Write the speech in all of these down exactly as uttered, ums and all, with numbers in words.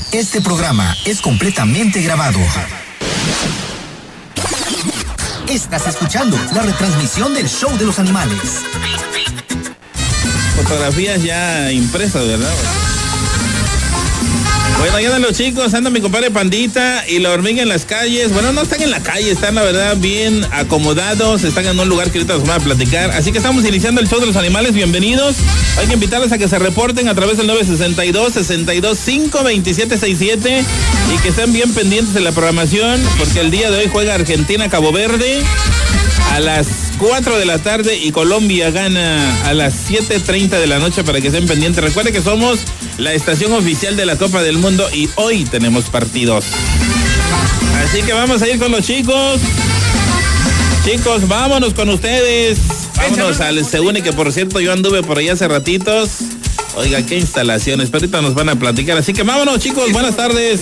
Este programa es completamente grabado. Estás escuchando la retransmisión del Show de los Animales. Fotografías ya impresas, ¿verdad? Bueno, ya andan los chicos, anda mi compadre Pandita y la hormiga en las calles. Bueno, no están en la calle, están la verdad bien acomodados, están en un lugar que ahorita nos van a platicar. Así que estamos iniciando el Show de los Animales, bienvenidos. Hay que invitarles a que se reporten a través del nueve sesenta y dos, sesenta y dos, cinco, veintisiete sesenta y siete y que estén bien pendientes de la programación, porque el día de hoy juega Argentina-Cabo Verde a las cuatro de la tarde y Colombia gana a las siete treinta de la noche, para que estén pendientes. Recuerde que somos la estación oficial de la Copa del Mundo y hoy tenemos partidos. Así que vamos a ir con los chicos. Chicos, vámonos con ustedes. Vámonos al Seúne, que por cierto yo anduve por allá hace ratitos. Oiga, qué instalaciones, pero ahorita nos van a platicar. Así que vámonos, chicos, buenas tardes.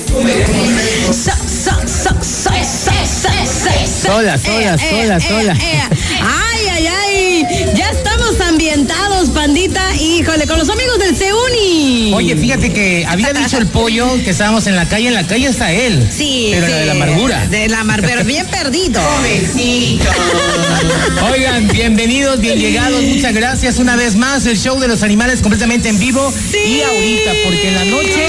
Sola, sola, sola, sola. Ay, ay, ay. Ya estamos ambientados, Pandita. Híjole, con los amigos del Seúni. Oye, fíjate que había dicho el pollo que estábamos en la calle. En la calle está él. Sí, pero sí. La de la amargura. De la amargura, bien perdido. Pobrecito. Oigan, bienvenidos, bien llegados. Muchas gracias una vez más. El Show de los Animales completamente en vivo. Sí. Y ahorita, porque en la noche...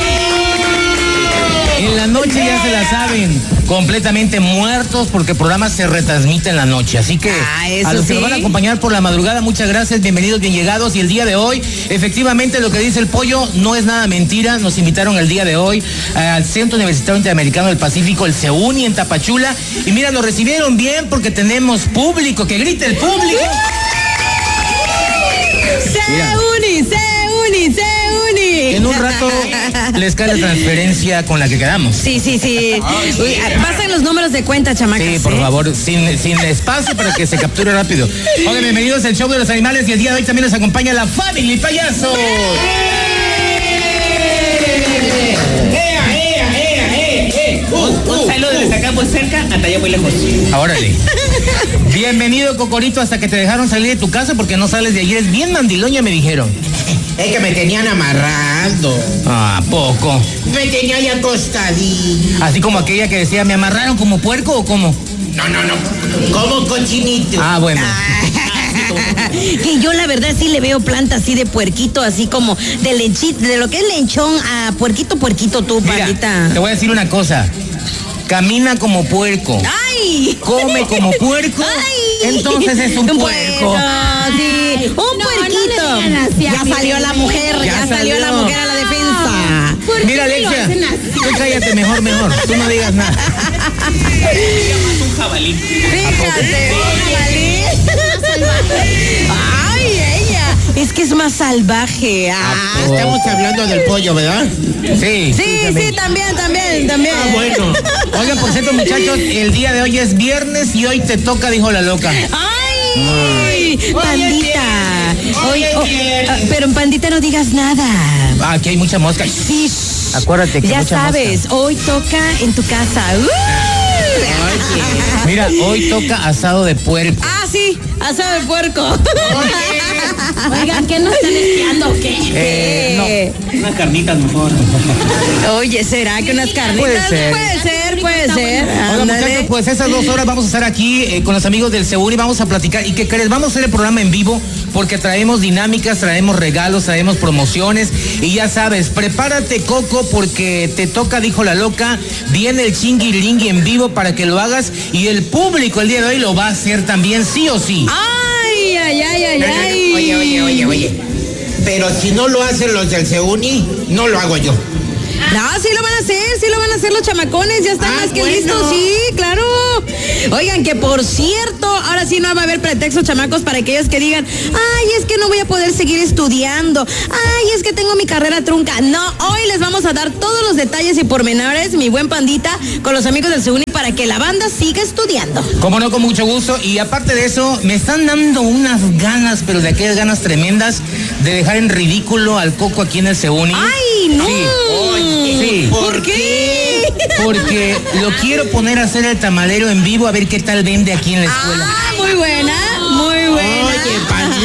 En la noche ya se la saben, completamente muertos, porque el programa se retransmite en la noche. Así que ah, a los sí. que nos van a acompañar por la madrugada, muchas gracias, bienvenidos, bien llegados. Y el día de hoy, efectivamente, lo que dice el pollo no es nada mentira. Nos invitaron el día de hoy al Centro Universitario Interamericano del Pacífico, el Seúni, en Tapachula. Y mira, lo recibieron bien porque tenemos público, que grite el público. Seúni, Seúni, Seúni. En un rato les cae la transferencia con la que quedamos. Sí, sí, sí. Uy, pasen los números de cuenta, chamacas. Sí, por ¿eh? favor, sin, sin espacio para que se capture rápido. Oigan, bienvenidos al Show de los Animales y el día de hoy también nos acompaña la Family Payaso. Un saludo desde acá muy cerca, hasta allá muy lejos. Órale. Bienvenido, Cocorito, hasta que te dejaron salir de tu casa porque no sales de allí. Es bien mandiloña, me dijeron. Es que me tenían amarrado. Ah, poco. Me tenía ya acostadito. Así como aquella que decía, ¿me amarraron como puerco o cómo? No, no, no. Como cochinito. Ah, bueno. Que yo la verdad sí le veo planta así de puerquito, así como de lechito, de lo que es lechón a puerquito, puerquito tú, Pandita. Te voy a decir una cosa. Camina como puerco. ¡Ay! Come como puerco. ¡Ay! Entonces es un, un puerco. puerco. Sí, un no, puerquito. No ya salió la mujer, ya, ya salió. salió la mujer a la defensa. Mira, Alexia, tú cállate mejor, mejor. Tú no digas nada. Un jabalí. Fíjate, un jabalí. Ay, ella. Es que es más salvaje. Ah, estamos hablando del pollo, ¿verdad? Sí. Sí, sí, también, sí, también, también, también. Ah, bueno. Oigan, por cierto, muchachos, el día de hoy es viernes y hoy te toca, dijo la loca. ¡Ay! Ay. Pandita. Hoy, oh, uh, pero Pandita, no digas nada. Ah, aquí hay mucha mosca. Sí. Acuérdate que ya mucha sabes, mosca. Hoy toca en tu casa. Uh. Mira, hoy toca asado de puerco. Ah, sí, asado de puerco. Oigan, ¿qué nos están espiando o qué? Eh, no. Unas carnitas mejor. Oye, ¿será que unas carnitas? Puede ser. Puede ser, puede ser. Hola, muchachos, pues esas dos horas vamos a estar aquí eh, con los amigos del Seúni y vamos a platicar. ¿Y qué crees? Vamos a hacer el programa en vivo porque traemos dinámicas, traemos regalos, traemos promociones. Y ya sabes, prepárate, Coco, porque te toca, dijo la loca. Viene el chinguiringui en vivo para que lo hagas y el público el día de hoy lo va a hacer también, sí o sí. Ay, ay, ay, ay, no, no, no. ay. Oye, oye, oye, oye. Pero si no lo hacen los del Seúni, no lo hago yo. No, sí lo van a hacer, sí lo van a hacer los chamacones, ya están ah, más que bueno. listos, sí, claro. Oigan, que por cierto, ahora sí no va a haber pretexto, chamacos, para aquellos que digan, ay, es que no voy a poder seguir estudiando, ay, es que tengo mi carrera trunca. No, hoy les vamos a dar todos los detalles y pormenores, mi buen Pandita, con los amigos del Seúni, para que la banda siga estudiando. Como no, con mucho gusto. Y aparte de eso, me están dando unas ganas, pero de aquellas ganas tremendas, de dejar en ridículo al Coco aquí en el Seúni. ¡Ay, no! Sí. Oye, sí. ¿Por qué? Porque lo quiero poner a hacer el tamalero en vivo a ver qué tal vende aquí en la escuela. Ah, muy buena, muy buena. Oye,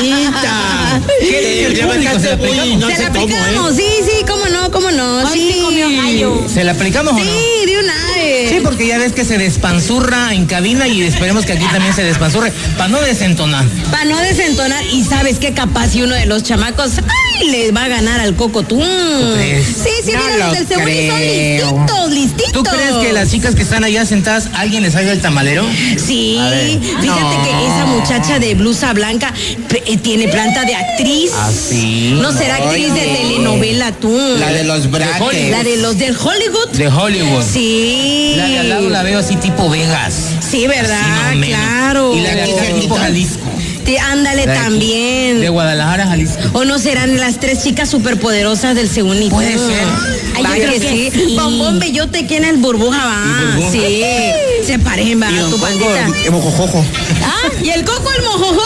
Pandita. ¿Qué dice el público? ¿Se la aplicamos? No Se sé la cómo, aplicamos, ¿eh? sí, sí, cómo no, cómo no. Hoy sí. sí comió gallo. ¿Se la aplicamos o no? Sí, de una vez. Sí, porque ya ves que se despanzurra en cabina y esperemos que aquí también se despanzurre para no desentonar. Para no desentonar. Y sabes qué, capaz si uno de los chamacos, ay, le va a ganar al Cocotún. crees? Sí, sí, No mira, los lo del Seguri son creo. listitos, listitos. ¿Tú crees que las chicas que están allá sentadas, alguien les haga el tamalero? Sí, A ver. fíjate No. que esa muchacha de blusa blanca pe- eh, tiene planta de actriz. ¿Ah, sí? ¿No será actriz de Oye. telenovela tú? La de los brackets. La de los del Hollywood. De Hollywood. Sí. La de al lado la veo así tipo Vegas. Sí, ¿verdad? Así más o menos. Claro. Y la de acá tipo Jalisco. Sí, ándale La de aquí, también. De Guadalajara, Jalisco. ¿O no serán las tres chicas superpoderosas del Seguni? Puede ser. Ay, Vaya yo creo que que sí. sí. Bombón, Bellote, ¿quién es el burbuja? Va. Y Burbuja. Sí. Se parejen, va, tu pandita. Mojojojo. Ah, y el coco, el mojojojo.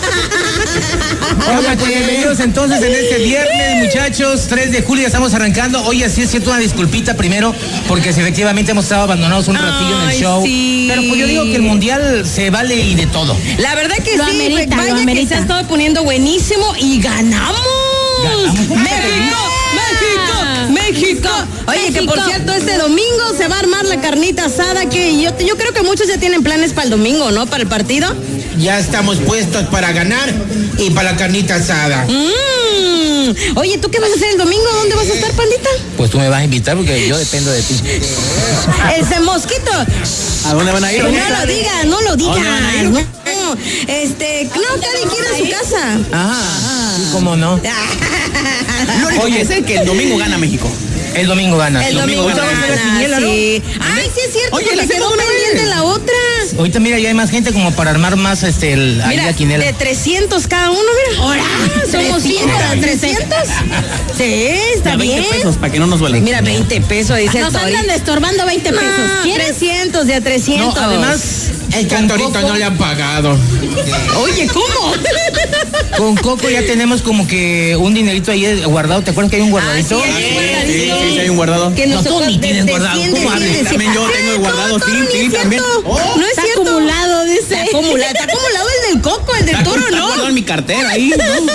Hola, pues bienvenidos entonces en este viernes, muchachos, tres de julio, ya estamos arrancando. Oye, sí es cierto, una disculpita primero, porque si efectivamente hemos estado abandonados un ratillo en el Ay, show. sí. Pero pues yo digo que el mundial se vale y de todo. La verdad que Lo sí, amerita, vaya lo que amerita. se ha estado poniendo buenísimo y ganamos. Ganamos. México, México, México. Oye, que por México. cierto, este domingo se va a armar la carnita asada que yo, yo creo que muchos ya tienen planes para el domingo, ¿no? Para el partido. Ya estamos puestos para ganar y para la carnita asada. Mm. Oye, ¿tú qué vas a hacer el domingo? ¿Dónde vas a estar, pandita? Pues tú me vas a invitar porque yo dependo de ti. Ese mosquito. ¿A dónde van a ir? No lo digas, no lo digas. dónde van a ir? No, este, no, cada quien a su casa. Ah, sí, cómo no. Lo único que sé es que el domingo gana México. El domingo gana. El domingo gana. gana, sí. Ay, sí es cierto, Oye, porque la quedó hacemos una pendiente vez. la otra. Ahorita mira, ya hay más gente como para armar más este el ahí Mira, la quinela. de trescientos cada uno, mira. Ahora, somos cinco de trescientos. Sí, está bien. veinte pesos para que no nos duele. Mira, veinte pesos, dice Nos el Tori. andan estorbando veinte pesos. No, ¿Quieres? trescientos de a trescientos. No, además El con cantorito Coco- no le han pagado. Oye, ¿cómo? Con Coco ya tenemos como que un dinerito ahí guardado. ¿Te acuerdas que hay un guardadito? Ah, sí, hay un guardadito. Sí, sí, sí, hay un guardado. Que nos No, tú tocó ni de- tienes de guardado, cien, ¿cómo de hables? cien, de También yo cien. tengo Ah, guardado, no, sí, no, no sí, es también. cierto. Oh, No es Está cierto. acumulado, dice. Está acumulado, está acumulado el del coco, el del Está toro, está ¿no? guardado en mi cartera ahí, ¿no?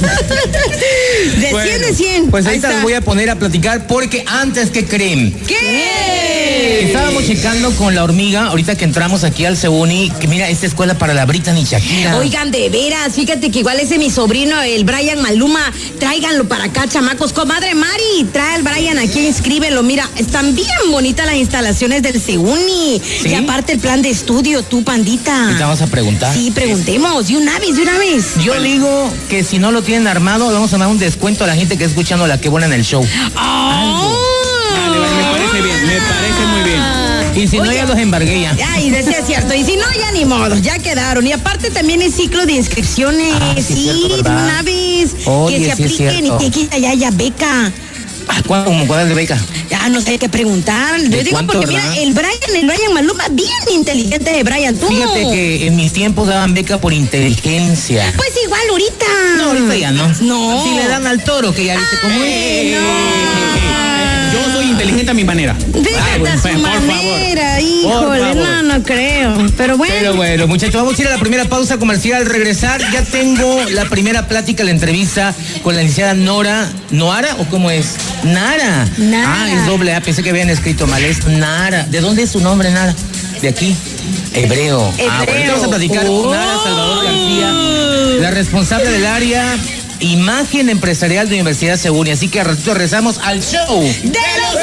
De Bueno, cien de cien. Pues Ahí ahorita está. les voy a poner a platicar porque antes que creen. ¿Qué? Estábamos checando con la hormiga, ahorita que entramos aquí al Seguni, que mira, esta escuela para la Brittany Shakira. Oigan, de veras, fíjate que igual ese mi sobrino, el Brian Maluma, tráiganlo para acá, chamacos. Comadre Mari, trae al Brian aquí, inscríbelo. Mira, están bien bonitas las instalaciones del Seguni. ¿Sí? Y aparte el plan de estudio, tú, pandita. Y te vamos a preguntar. Sí, preguntemos, de una vez, de una vez. Yo digo que si no lo tienen armado, le vamos a dar un descuento a la gente que está escuchando la que buena en el show. ¡Oh! Vale, vale, me parece bien, me parece muy bien. Y si no, Oye. ya los embargué ya. Ay, de ser cierto. Y si no, ya ni modo, ya quedaron. Y aparte también es ciclo de inscripciones. Ah, sí, es sí, cierto, de ¿verdad? una vez. Oye, que se sí es apliquen cierto. y que quita ya, ya beca. Ah, ¿Cuándo, como cuál es de beca? Ya no sé hay que preguntar. Yo ¿De digo cuánto, porque verdad? mira, el Brian, el Brian Maluma, bien inteligente de Brian. ¿Tú? Fíjate que en mis tiempos daban beca por inteligencia. Pues igual ahorita. No, ahorita ya no. No. Si le dan al toro, que ya viste cómo Ay, es. no. Yo soy inteligente a mi manera. Fíjate Ay, a su por favor. manera, híjole, favor. no, no creo. Pero bueno. Pero bueno, muchachos, vamos a ir a la primera pausa comercial. Al regresar, ya tengo la primera plática, la entrevista con la licenciada Nora. ¿Noara o cómo es? Nara. Nara. Ah, es doble A, pensé que habían escrito mal. Es Nara. ¿De dónde es su nombre, Nara? De aquí. Hebreo. Ah, bueno, ahorita vamos a platicar con Nara Salvador García, la responsable del área Imagen Empresarial de Universidad Seguni. Así que a ratito regresamos al show ¡De los